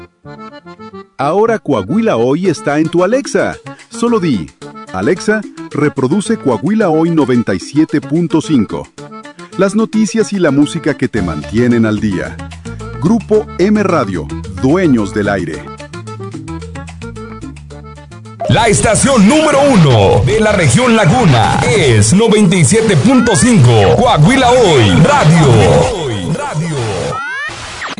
Ahora Coahuila Hoy está en tu Alexa. Solo di, Alexa, reproduce Coahuila Hoy 97.5. Las noticias y la música que te mantienen al día. Grupo M Radio, dueños del aire. La estación número 1 de la región Laguna es 97.5 Coahuila Hoy Radio.